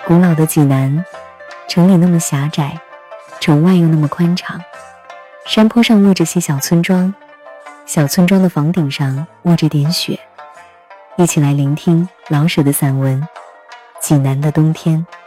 古老的济南，城里那么狭窄，城外又那么宽敞。山坡上卧着些小村庄，小村庄的房顶上卧着点雪。一起来聆听老舍的散文《济南的冬天》。